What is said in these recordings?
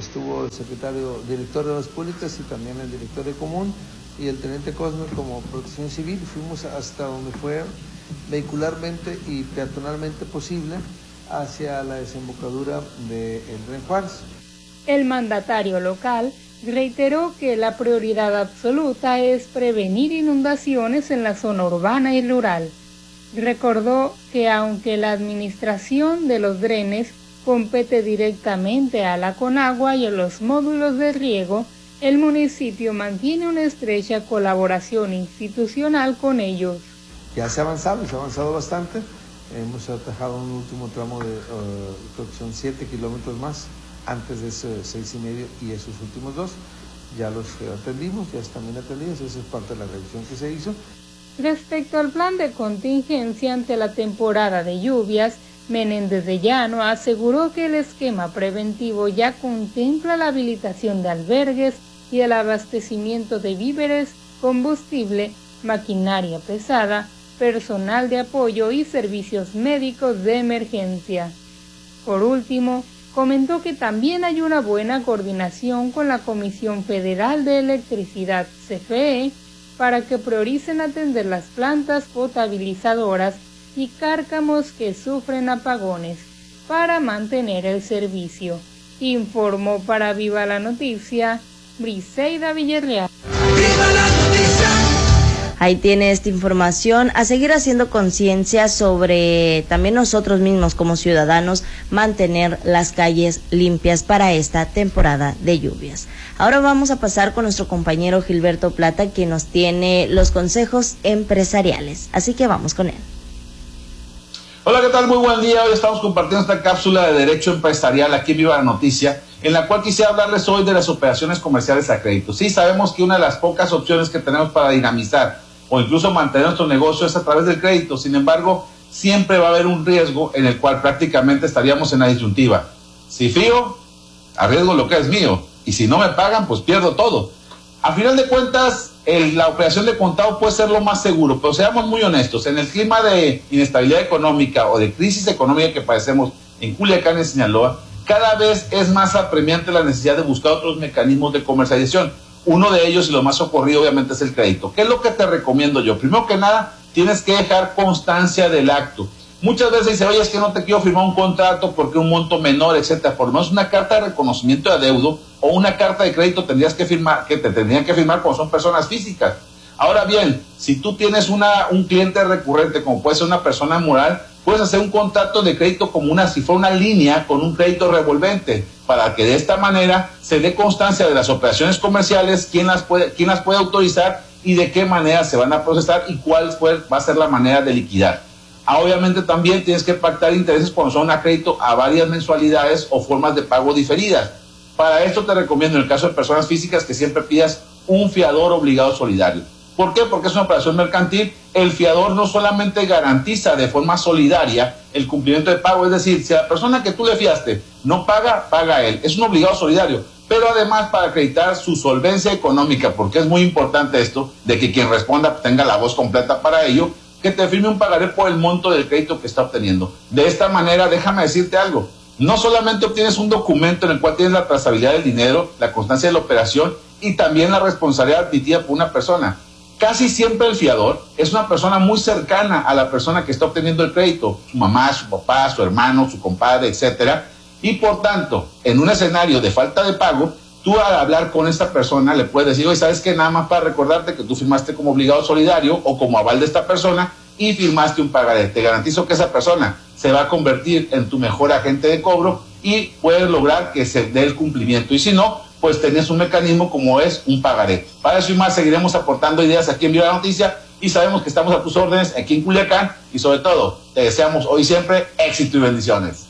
estuvo el director de Obras Públicas y también el director de Común y el teniente Cosme como Protección Civil. Fuimos hasta donde fue vehicularmente y peatonalmente posible hacia la desembocadura del Río Juárez. El mandatario local reiteró que la prioridad absoluta es prevenir inundaciones en la zona urbana y rural. Recordó que aunque la administración de los drenes compete directamente a la Conagua y a los módulos de riego, el municipio mantiene una estrecha colaboración institucional con ellos. Ya se ha avanzado bastante. Hemos atajado un último tramo de, creo que son 7 kilómetros más, antes de ese 6,5 y esos últimos 2. Ya los atendimos, ya están bien atendidos, esa es parte de la revisión que se hizo. Respecto al plan de contingencia ante la temporada de lluvias, Menéndez de Llano aseguró que el esquema preventivo ya contempla la habilitación de albergues y el abastecimiento de víveres, combustible, maquinaria pesada, personal de apoyo y servicios médicos de emergencia. Por último, comentó que también hay una buena coordinación con la Comisión Federal de Electricidad, CFE, para que prioricen atender las plantas potabilizadoras y cárcamos que sufren apagones para mantener el servicio. Informó para Viva la Noticia, Briseida Villarreal. ¡Viva la noticia! Ahí tiene esta información. A seguir haciendo conciencia sobre también nosotros mismos como ciudadanos, mantener las calles limpias para esta temporada de lluvias. Ahora vamos a pasar con nuestro compañero Gilberto Plata, quien nos tiene los consejos empresariales. Así que vamos con él. Hola, ¿qué tal? Muy buen día. Hoy estamos compartiendo esta cápsula de Derecho Empresarial aquí en Viva la Noticia, en la cual quisiera hablarles hoy de las operaciones comerciales a crédito. Sí, sabemos que una de las pocas opciones que tenemos para dinamizar o incluso mantener nuestro negocio es a través del crédito. Sin embargo, siempre va a haber un riesgo en el cual prácticamente estaríamos en la disyuntiva. Si fío, arriesgo lo que es mío. Y si no me pagan, pues pierdo todo. A final de cuentas, la operación de contado puede ser lo más seguro, pero seamos muy honestos, en el clima de inestabilidad económica o de crisis económica que padecemos en Culiacán y Sinaloa, cada vez es más apremiante la necesidad de buscar otros mecanismos de comercialización. Uno de ellos, y lo más ocurrido obviamente, es el crédito. ¿Qué es lo que te recomiendo yo? Primero que nada, tienes que dejar constancia del acto. Muchas veces dice, oye, es que no te quiero firmar un contrato porque un monto menor, etcétera. Por lo menos una carta de reconocimiento de adeudo o una carta de crédito tendrías que firmar, que te tendrían que firmar cuando son personas físicas. Ahora bien, si tú tienes un cliente recurrente, como puede ser una persona moral, puedes hacer un contrato de crédito como si fuera una línea con un crédito revolvente, para que de esta manera se dé constancia de las operaciones comerciales, quién las puede autorizar y de qué manera se van a procesar y cuál va a ser la manera de liquidar. Obviamente también tienes que pactar intereses cuando son a crédito a varias mensualidades o formas de pago diferidas. Para esto te recomiendo, en el caso de personas físicas, que siempre pidas un fiador obligado solidario. ¿Por qué? Porque es una operación mercantil. El fiador no solamente garantiza de forma solidaria el cumplimiento de pago, es decir, si la persona que tú le fiaste no paga, paga él. Es un obligado solidario. Pero además para acreditar su solvencia económica, porque es muy importante esto, de que quien responda tenga la voz completa para ello, que te firme un pagaré por el monto del crédito que está obteniendo. De esta manera, déjame decirte algo, no solamente obtienes un documento en el cual tienes la trazabilidad del dinero, la constancia de la operación y también la responsabilidad admitida por una persona. Casi siempre el fiador es una persona muy cercana a la persona que está obteniendo el crédito, su mamá, su papá, su hermano, su compadre, etcétera. Y por tanto, en un escenario de falta de pago, tú al hablar con esta persona le puedes decir, oye, ¿sabes qué? Nada más para recordarte que tú firmaste como obligado solidario o como aval de esta persona y firmaste un pagaré. Te garantizo que esa persona se va a convertir en tu mejor agente de cobro y puedes lograr que se dé el cumplimiento. Y si no, pues tenés un mecanismo como es un pagaré. Para eso y más seguiremos aportando ideas aquí en Viva la Noticia y sabemos que estamos a tus órdenes aquí en Culiacán y sobre todo te deseamos hoy y siempre éxito y bendiciones.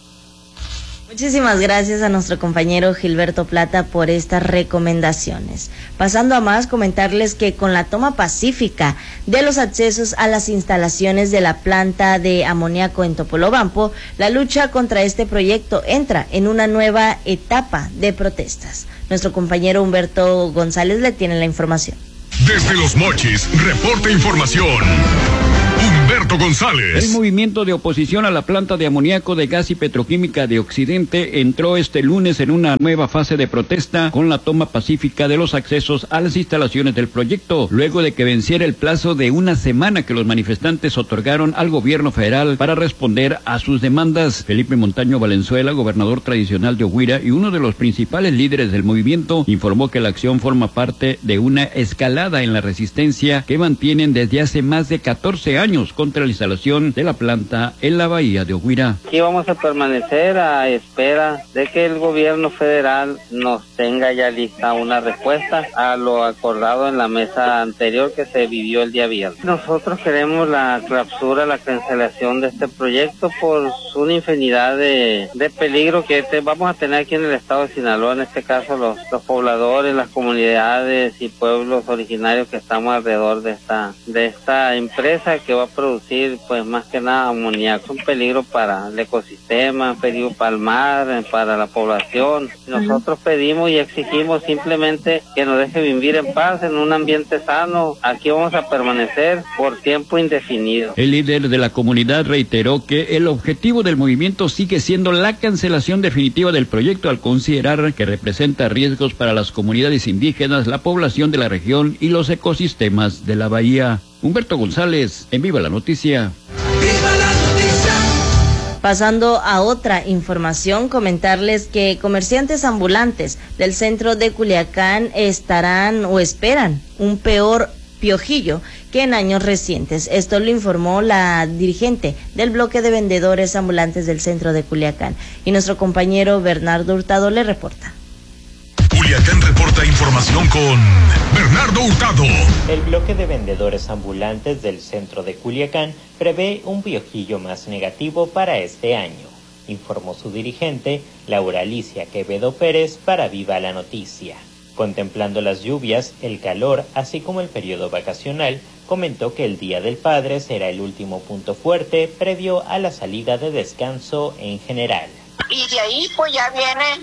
Muchísimas gracias a nuestro compañero Gilberto Plata por estas recomendaciones. Pasando a más, comentarles que con la toma pacífica de los accesos a las instalaciones de la planta de amoníaco en Topolobampo, la lucha contra este proyecto entra en una nueva etapa de protestas. Nuestro compañero Humberto González le tiene la información. Desde Los Mochis, reporta información. Gilberto González. El movimiento de oposición a la planta de amoníaco de Gas y Petroquímica de Occidente entró este lunes en una nueva fase de protesta con la toma pacífica de los accesos a las instalaciones del proyecto, luego de que venciera el plazo de una semana que los manifestantes otorgaron al gobierno federal para responder a sus demandas. Felipe Montaño Valenzuela, gobernador tradicional de Oguira y uno de los principales líderes del movimiento, informó que la acción forma parte de una escalada en la resistencia que mantienen desde hace más de 14 años contra la instalación de la planta en la bahía de Oguira. Aquí vamos a permanecer a espera de que el gobierno federal nos tenga ya lista una respuesta a lo acordado en la mesa anterior que se vivió el día viernes. Nosotros queremos la clausura, la cancelación de este proyecto por una infinidad de peligros que vamos a tener aquí en el estado de Sinaloa, en este caso los pobladores, las comunidades y pueblos originarios que estamos alrededor de esta empresa que va a producir pues más que nada amoníaco. Un peligro para el ecosistema, un peligro para el mar, para la población. Nosotros pedimos y exigimos simplemente que nos deje vivir en paz, en un ambiente sano. Aquí vamos a permanecer por tiempo indefinido. El líder de la comunidad reiteró que el objetivo del movimiento sigue siendo la cancelación definitiva del proyecto al considerar que representa riesgos para las comunidades indígenas, la población de la región y los ecosistemas de la bahía. Humberto González, en Viva la Noticia. ¡Viva la noticia! Pasando a otra información, comentarles que comerciantes ambulantes del centro de Culiacán estarán o esperan un peor piojillo que en años recientes. Esto lo informó la dirigente del bloque de vendedores ambulantes del centro de Culiacán. Y nuestro compañero Bernardo Hurtado le reporta. Culiacán reporta información con Bernardo Hurtado. El bloque de vendedores ambulantes del centro de Culiacán prevé un piojillo más negativo para este año, informó su dirigente, Laura Alicia Quevedo Pérez, para Viva la Noticia. Contemplando las lluvias, el calor, así como el periodo vacacional, comentó que el Día del Padre será el último punto fuerte previo a la salida de descanso en general. Y de ahí pues ya viene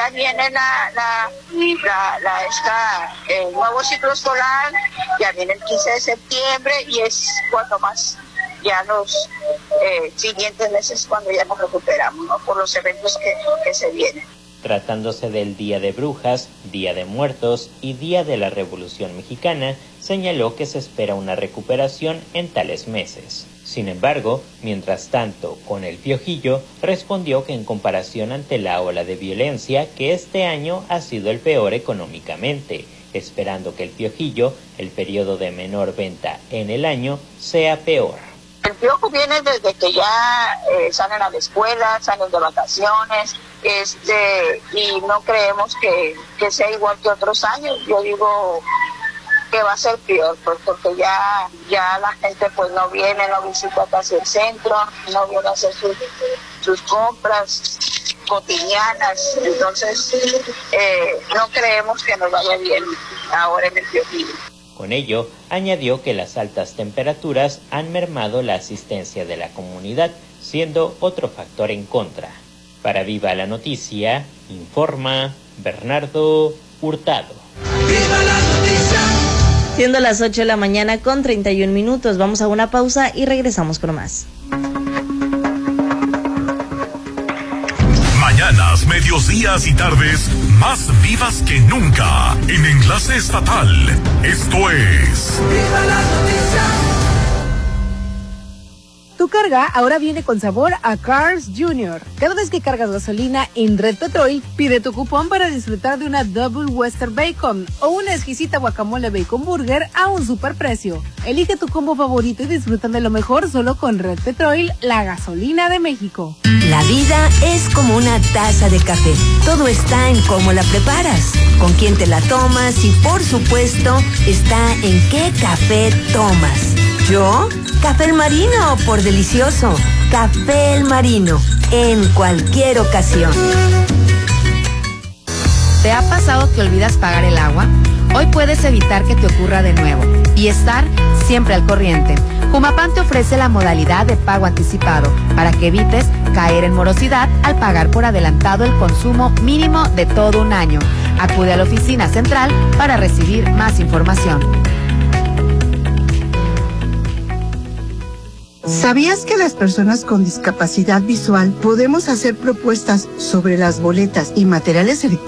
el nuevo ciclo escolar, ya viene el 15 de septiembre y es cuando más ya los siguientes meses cuando ya nos recuperamos, ¿no? Por los eventos que se vienen. Tratándose del Día de Brujas, Día de Muertos y Día de la Revolución Mexicana, señaló que se espera una recuperación en tales meses. Sin embargo, mientras tanto, con el piojillo, respondió que en comparación ante la ola de violencia, que este año ha sido el peor económicamente, esperando que el piojillo, el periodo de menor venta en el año, sea peor. El piojo viene desde que ya salen a la escuela, salen de vacaciones, y no creemos que sea igual que otros años. Yo digo que va a ser peor, pues, porque ya la gente pues no viene, no visita casi el centro, no viene a hacer sus compras cotidianas, entonces no creemos que nos vaya bien ahora en el piojillo. Con ello, añadió que las altas temperaturas han mermado la asistencia de la comunidad, siendo otro factor en contra. Para Viva la Noticia, informa Bernardo Hurtado. ¡Viva la noticia! Siendo las 8 de la mañana con 31 minutos, vamos a una pausa y regresamos con más. Mañanas, medios días y tardes más vivas que nunca en Enlace Estatal. Esto es Viva la Noticia. Tu carga ahora viene con sabor a Cars Jr. Cada vez que cargas gasolina en Red Petrol, pide tu cupón para disfrutar de una Double Western Bacon o una exquisita guacamole bacon burger a un superprecio. Elige tu combo favorito y disfruta de lo mejor solo con Red Petrol, la gasolina de México. La vida es como una taza de café. Todo está en cómo la preparas, con quién te la tomas y, por supuesto, está en qué café tomas. ¿Yo? Café El Marino, por delicioso. Café El Marino, en cualquier ocasión. ¿Te ha pasado que olvidas pagar el agua? Hoy puedes evitar que te ocurra de nuevo y estar siempre al corriente. Jumapam te ofrece la modalidad de pago anticipado para que evites caer en morosidad al pagar por adelantado el consumo mínimo de todo un año. Acude a la oficina central para recibir más información. ¿Sabías que las personas con discapacidad visual podemos hacer propuestas sobre las boletas y materiales electrónicos?